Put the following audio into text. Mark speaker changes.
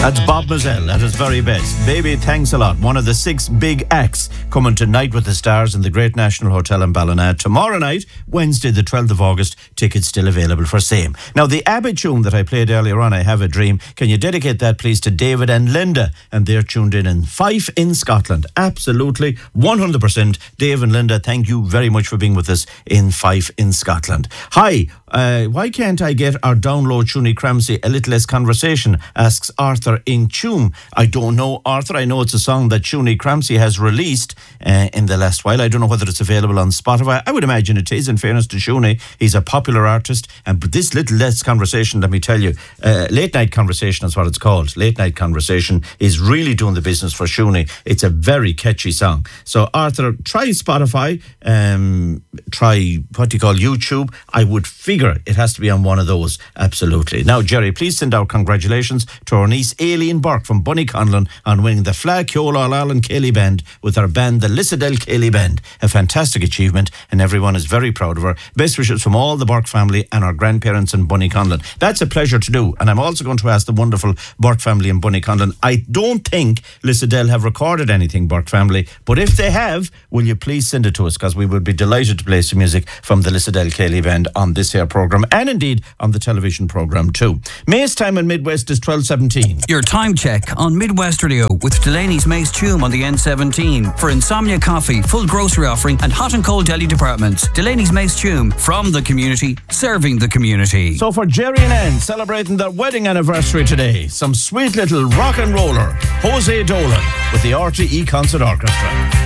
Speaker 1: That's Bob Mazel at his very best. Baby, thanks a lot. One of the 6 big acts coming tonight with the Stars in the Great National Hotel in Ballina. Tomorrow night, Wednesday the 12th of August, tickets still available for same. Now, the ABBA tune that I played earlier on, I Have a Dream, can you dedicate that please to David and Linda? And they're tuned in Fife in Scotland. Absolutely, 100%. Dave and Linda, thank you very much for being with us in Fife in Scotland. Hi, why can't I get our download Tunie Cramsey A Little Less Conversation, asks Arthur in Tuam. I don't know, Arthur. I know it's a song that Tunie Cramsey has released in the last while. I don't know whether it's available on Spotify. I would imagine it is, in fairness to Tunie. He's a popular artist. And this Little Less Conversation, let me tell you, Late Night Conversation is what it's called. Late Night Conversation is really doing the business for Tunie. It's a very catchy song. So, Arthur, try Spotify, try what do you call YouTube. I would figure it has to be on one of those. Absolutely. Now, Jerry, please send our congratulations to our niece Aileen Burke from Bunnyconlon on winning the Fleadh Cheoil All-Ireland Céilí Band with our band, the Lissadell Céilí Band. A fantastic achievement, and everyone is very proud of her. Best wishes from all the Burke family and our grandparents in Bunnyconlon. That's a pleasure to do, and I'm also going to ask the wonderful Burke family in Bunnyconlon. I don't think Lissadell have recorded anything, Burke family, but if they have, will you please send it to us, because we would be delighted to play some music from the Lissadell Céilí Band on this here programme, and indeed on the television programme too. May's time in Midwest is 12:17.
Speaker 2: Your time check on Midwest Radio with Delaney's Mace Tuam on the N17 for Insomnia Coffee, full grocery offering and hot and cold deli departments. Delaney's Mace Tuam, from the community, serving the community.
Speaker 1: So for Jerry and Ann celebrating their wedding anniversary today, some sweet little rock and roller, Jose Dolan with the RTE Concert Orchestra.